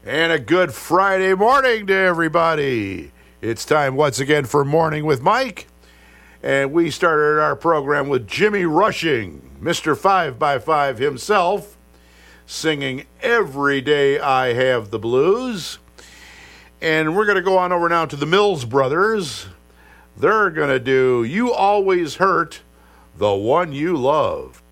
And a good Friday morning to everybody. It's time once again for Morning with Mike. And we started our program with Jimmy Rushing, Mr. 5x5 himself, singing Every Day I Have the Blues. And we're going to go on over now to the Mills Brothers. They're going to do You Always Hurt the One You Loved.